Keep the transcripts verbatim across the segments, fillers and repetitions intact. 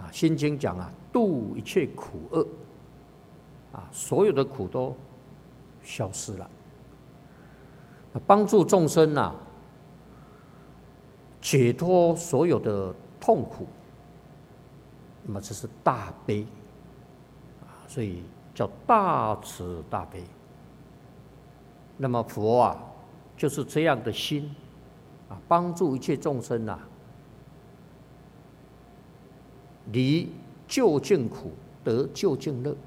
啊，《心经》讲啊，度一切苦厄，啊，所有的苦都消失了，帮助众生啊，解脱所有的痛苦。那么这是大悲，啊，所以叫大慈大悲。那么佛啊，就是这样的心，啊，帮助一切众生啊，离究竟苦，得究竟乐。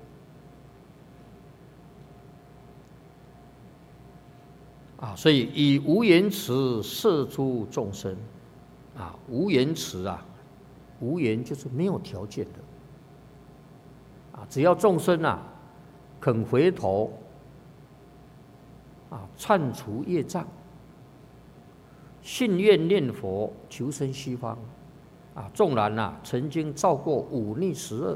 啊，所以以无言慈摄诸众生，啊，无言慈啊，无言就是没有条件的，啊，只要众生啊肯回头，啊，忏除业障，信愿念佛，求生西方，啊，纵然啊曾经造过忤逆十恶，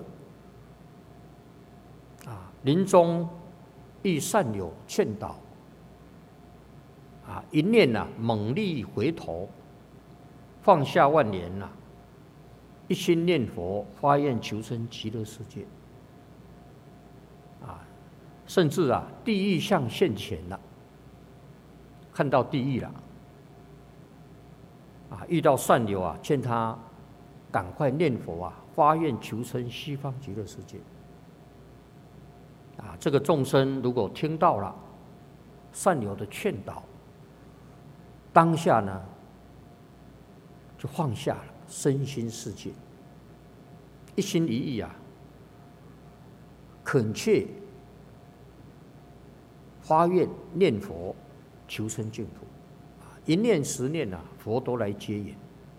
啊，临终遇善友劝导。啊，一念呐、啊，猛力回头，放下万年呐、啊，一心念佛，发愿求生极乐世界。啊，甚至啊，地狱相现前了，看到地狱了。啊，遇到善友啊，劝他赶快念佛啊，发愿求生西方极乐世界。啊，这个众生如果听到了善友的劝导，当下呢，就放下了身心世界，一心一意啊，恳切发愿念佛，求生净土，一念十念啊，佛都来接引。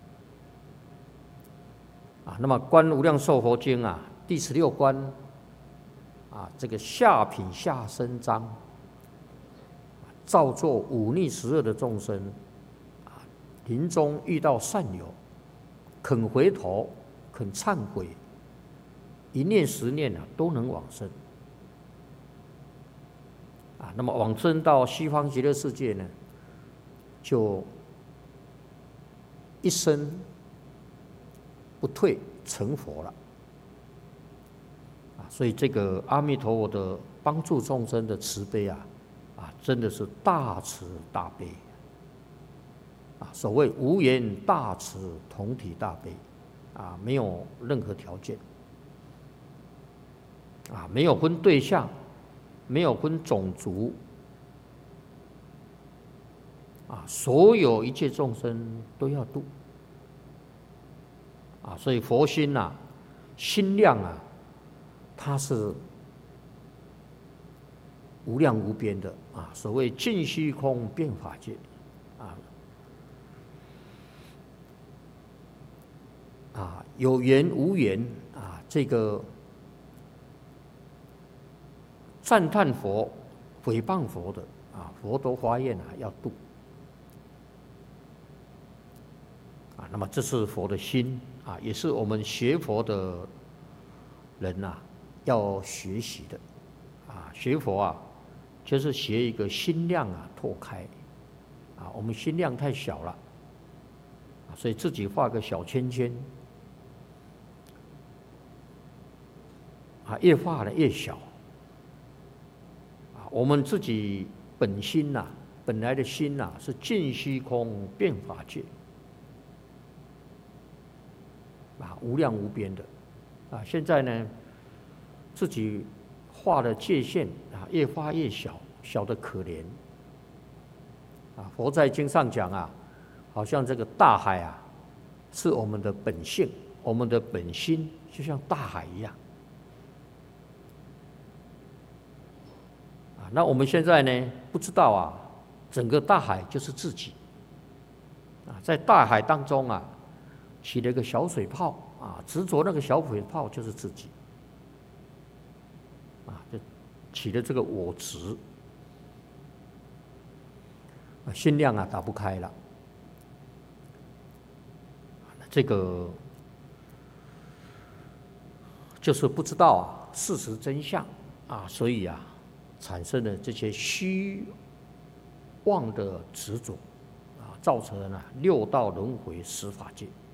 啊，那么《观无量寿佛经》啊，第十六关啊，这个下品下生章，造作忤逆十恶的众生。临终遇到善友，肯回头，肯忏悔，一念十念啊，都能往生。啊，那么往生到西方极乐世界呢，就一生不退成佛了。啊，所以这个阿弥陀佛的帮助众生的慈悲啊，啊，真的是大慈大悲。啊，所谓无言大慈，同体大悲，啊，没有任何条件，啊，没有分对象，没有分种族，啊，所有一切众生都要度，啊，所以佛心呐、啊，心量啊，它是无量无边的啊，所谓尽虚空遍法界，啊。啊，有缘无缘啊，这个赞叹佛、诽谤佛的啊，佛都发愿啊要度啊。那么这是佛的心啊，也是我们学佛的人呐、啊、要学习的啊。学佛啊，就是学一个心量啊拓开啊，我们心量太小了啊，所以自己画个小圈圈。啊，越画的越小。啊，我们自己本心呐、啊，本来的心呐、啊，是尽虚空遍法界，啊，无量无边的。啊，现在呢，自己画的界限啊，越画越小，小的可怜。啊，佛在经上讲啊，好像这个大海啊，是我们的本性，我们的本心，就像大海一样。那我们现在呢，不知道啊，整个大海就是自己啊，在大海当中啊，起了一个小水泡啊，执着那个小水泡就是自己啊，就起了这个我执啊，心量啊打不开了，这个就是不知道啊事实真相啊，所以啊。产生了这些虚妄的执着，啊，造成了六道轮回十法界。